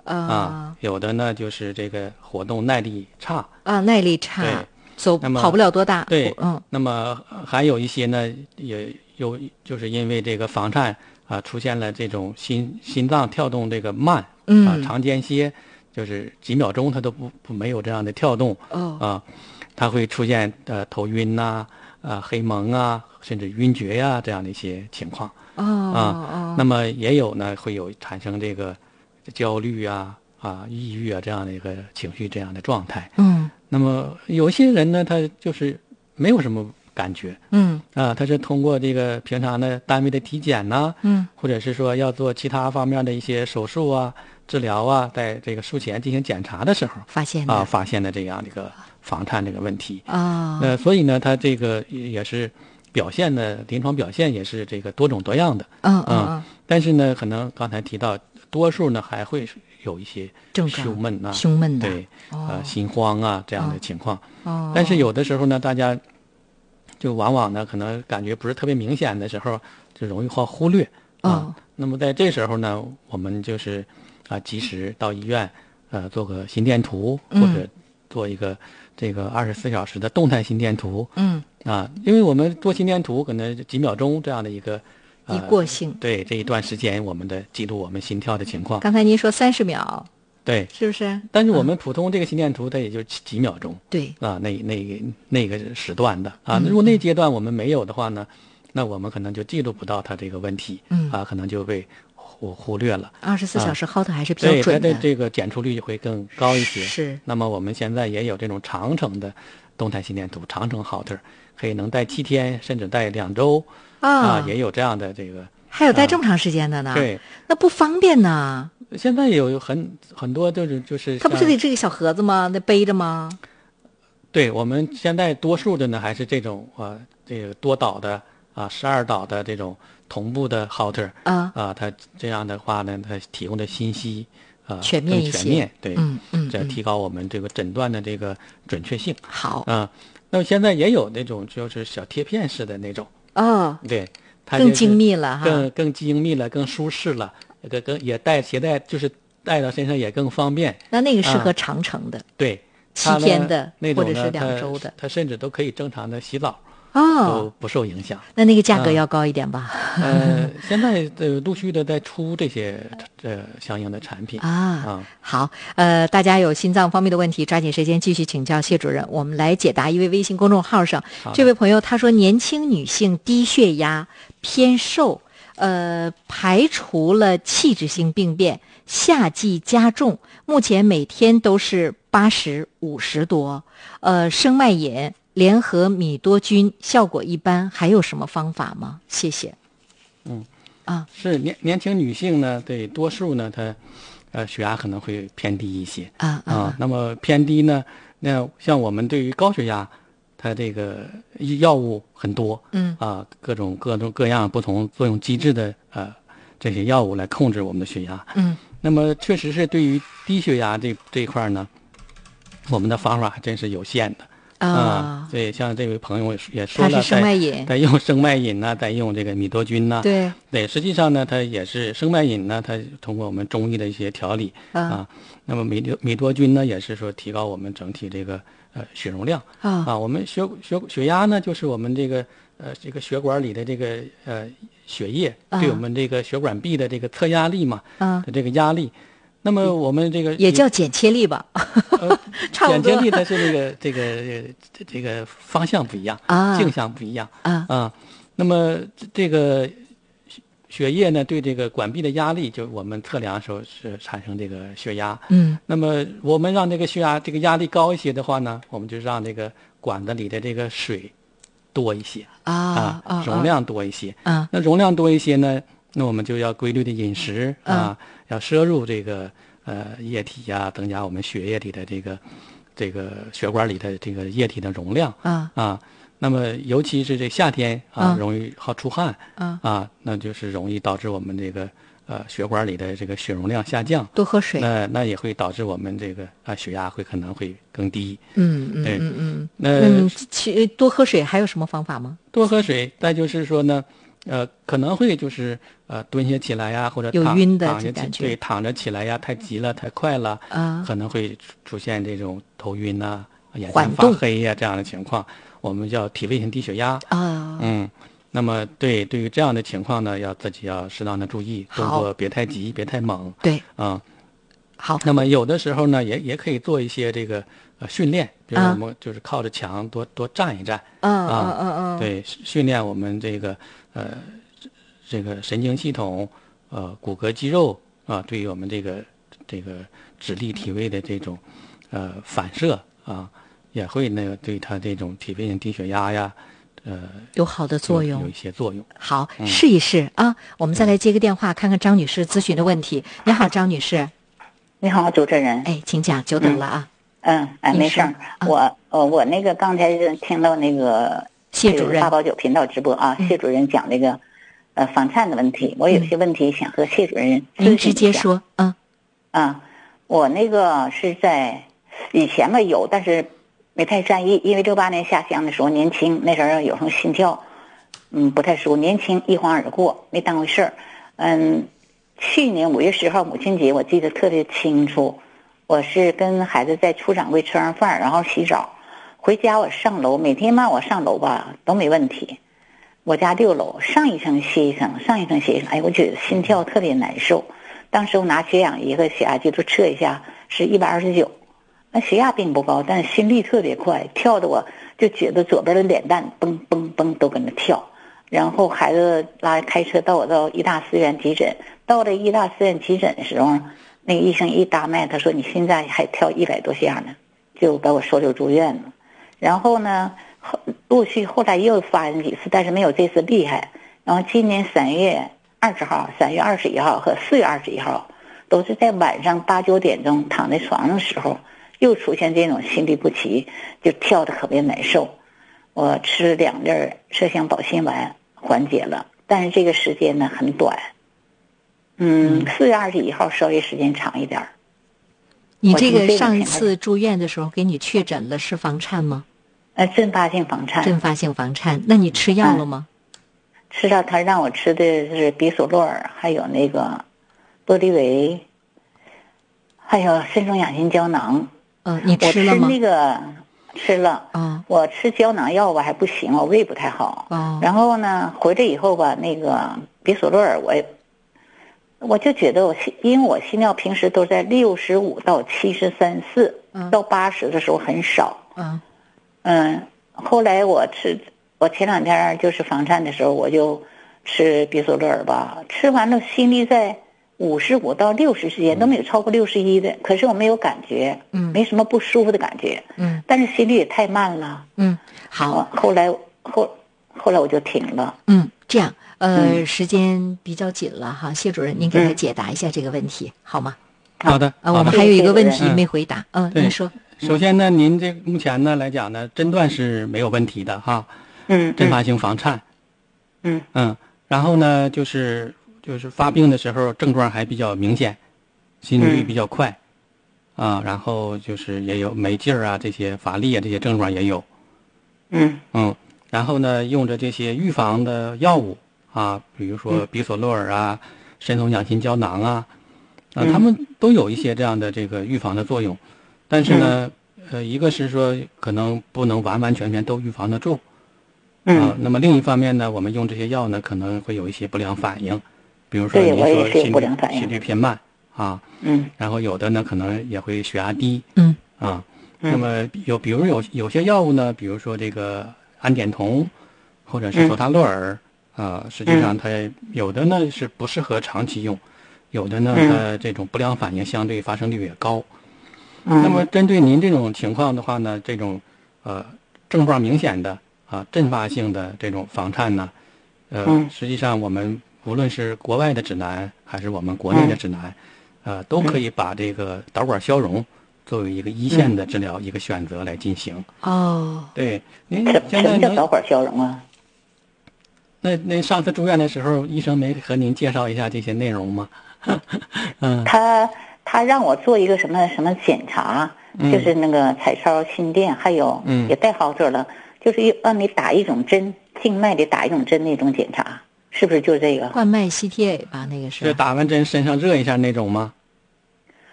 有的呢就是这个活动耐力差耐力差，跑不了多大。 对，那么还有一些呢，也有就是因为这个房颤出现了这种心脏跳动这个慢长间歇，就是几秒钟它都没有这样的跳动它会出现头晕黑蒙甚至晕厥这样的一些情况那么也有呢会有产生这个焦虑抑郁这样的一个情绪这样的状态。那么有些人呢他就是没有什么感觉他是通过这个平常的单位的体检或者是说要做其他方面的一些手术治疗在这个术前进行检查的时候发现的这样的一个房颤这个问题所以呢他这个也是表现的临床表现也是这个多种多样的但是呢可能刚才提到多数呢还会有一些胸闷的对心慌这样的情况但是有的时候呢大家就往往呢可能感觉不是特别明显的时候就容易忽略那么在这时候呢我们就是及时到医院做个心电图或者做一个这个24小时的动态心电图因为我们做心电图可能几秒钟这样的一个一过性对这一段时间我们的记录我们心跳的情况。 刚才您说30秒对， 是不是？ 但是我们普通这个心电图它也就几秒钟对那个时段的如果那阶段我们没有的话呢那我们可能就记录不到它这个问题可能就被忽略了。 24小时 HOT 还是比较准的， 对它的这个检出率会更高一些。 是。 那么我们现在也有这种长程的动态心电图，长程 HOT 可以能带7天甚至带2周也有这样的这个。 还有带这么长时间的呢？ 对， 那不方便呢。 现在也有很多就是它不是得这个小盒子吗？那背着吗？ 对，我们现在多数的呢还是这种这个多导的12导的这种同步的 Holter 它这样的话呢，它提供的信息全面一些， 更全面，对，这提高我们这个诊断的这个准确性。 好那么现在也有那种就是小贴片式的那种对，它更精密了更精密了，更舒适了，更也携带就是带到身上也更方便。 那个适合长程的， 对 ，7天的或者是2周的， 它甚至都可以正常的洗澡都不受影响。 那个价格要高一点吧？ 现在陆续的在出这些相应的产品好，大家有心脏方面的问题，抓紧时间继续请教谢主任。我们来解答一位微信公众号上这位朋友他说，年轻女性低血压偏瘦，排除了器质性病变，夏季加重，目前每天都是80、50多，生脉饮联合米多君效果一般，还有什么方法吗？谢谢。 是年轻女性呢，对多数呢，她血压可能会偏低一些那么偏低呢，那像我们对于高血压，它这个药物很多各种各样不同作用机制的这些药物来控制我们的血压那么确实是对于低血压这一块呢，我们的方法还真是有限的。对，像这位朋友也说了， 他是生脉饮， 在用生脉饮在用这个米多君对， 实际上呢，它也是生脉饮呢，它通过我们中医的一些调理那么米多君呢，也是说提高我们整体这个血容量我们血压呢，就是我们这个血管里的这个血液对我们这个血管壁的这个测压力嘛的这个压力。那么我们这个也叫剪切力吧，差不多。 剪切力它是这个方向不一样径向不一样那么这个血液呢对这个管壁的压力，就我们测量的时候是产生这个血压那么我们让这个血压这个压力高一些的话呢，我们就让这个管子里的这个水多一些容量多一些那容量多一些呢，那我们就要规律的饮食要摄入这个液体增加我们血液里的这个血管里的这个液体的容量那么尤其是这夏天容易好出汗那就是容易导致我们这个血管里的这个血容量下降， 多喝水那也会导致我们这个血压可能会更低多喝水还有什么方法吗？ 多喝水，再就是说呢可能会就是蹲下起来呀，或者有晕的躺着感觉， 对，躺着起来呀，太急了太快了，可能会出现这种头晕呐、眼前发黑呀这样的情况，我们叫体位性低血压那么对于这样的情况呢，自己要适当的注意，动作别太急，别太猛。 对， 好。那么有的时候呢，也可以做一些这个训练，比如我们就是靠着墙多站一站。对，训练我们这个神经系统、骨骼肌肉对于我们这个直立体位的这种反射也会对它这种体位性低血压呀。 有好的作用， 有一些作用。 好，试一试啊！我们再来接个电话，看看张女士咨询的问题。你好，张女士。 你好，主持人。 哎，请讲，久等了啊。 没事儿。我那个刚才听到那个谢主任 889频道直播啊，谢主任讲那个房颤的问题，我有些问题想和谢主任咨询一下。 您直接说。 我那个是在以前吧有，但是没太在意，因为68年下乡的时候年轻，那时候有时候心跳，不太熟，年轻一晃而过，没当回事儿。去年5月10号母亲节，我记得特别清楚，我是跟孩子在出掌柜吃完饭，然后洗澡，回家我上楼，每天嘛我上楼吧都没问题，我家6楼，上一层歇一层，上一层歇一层，哎，我觉得心跳特别难受，当时我拿血氧仪和血压计都测一下，是129。那血压并不高，但是心率特别快，跳的我就觉得左边的脸蛋蹦蹦蹦都跟着跳。然后孩子开车带我到医大4院急诊，到了医大4院急诊的时候，那个医生一搭脉，他说你现在还跳100多下呢，就把我收留住院了。然后呢，陆续后来又发生几次，但是没有这次厉害。然后今年3月20号、3月21号和4月21号，都是在晚上8、9点钟躺在床上的时候，又出现这种心律不齐，就跳得特别难受。我吃2粒麝香保心丸缓解了，但是这个时间呢很短。4月21号稍微时间长一点。 你这个上一次住院的时候给你确诊了是房颤吗？ 阵发性房颤。 阵发性房颤，那你吃药了吗？ 吃了，他让我吃的是比索洛尔，还有那个玻利维，还有肾中氧心胶囊。 你吃了吗？ 我吃那个吃了。我吃胶囊药吧还不行，我胃不太好。然后呢，回来以后吧，那个比索洛尔我就觉得因为我心跳平时都在65到73、4，到80的时候很少。后来我前2天就是房颤的时候，我就吃比索洛尔吧，吃完了心率在55到60之间都没有超过61的，可是我没有感觉，没什么不舒服的感觉，但是心率也太慢了。 好， 后来我就停了。 这样，时间比较紧了哈，谢主任，您给他解答一下这个问题，好吗？ 好的。 我们还有一个问题没回答。您说。 首先呢，您这目前呢来讲呢，诊断是没有问题的哈。阵发性房颤。然后呢，就是发病的时候症状还比较明显，心率比较快，然后就是也有没劲儿这些乏力这些症状也有。然后呢，用着这些预防的药物比如说比索洛尔肾中氧心胶囊他们都有一些这样的这个预防的作用，但是呢，一个是说可能不能完完全全都预防得住。那么另一方面呢，我们用这些药呢，可能会有一些不良反应，比如说您说心率偏慢然后有的呢可能也会血压低。那么比如有些药物呢，比如说这个氨碘酮或者是索他洛尔实际上它有的呢是不适合长期用，有的呢它这种不良反应相对发生率也高。那么针对您这种情况的话呢，这种症状明显的阵发性的这种房颤呢，实际上我们无论是国外的指南还是我们国内的指南，都可以把这个导管消融作为一个一线的治疗一个选择来进行。对，您现在什么叫导管消融啊？ 那上次住院的时候，医生没和您介绍一下这些内容吗？ 他让我做一个什么检查，就是那个彩超、心电，还有也带好者了，就是让你打一种针，静脉里打一种针那种检查， 是不是就这个？ 冠脉 CTA 吧，那个是打完针身上热一下那种吗？